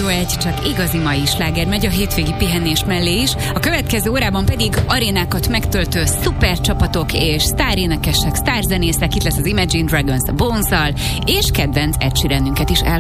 Rádió 1, csak igazi mai sláger megy a hétvégi pihenés mellé is. A következő órában pedig arénákat megtöltő szuper csapatok és sztárénekesek, sztárzenészek. Itt lesz az Imagine Dragons a Bones-szal, és kedvenc Ed Sheeranünket is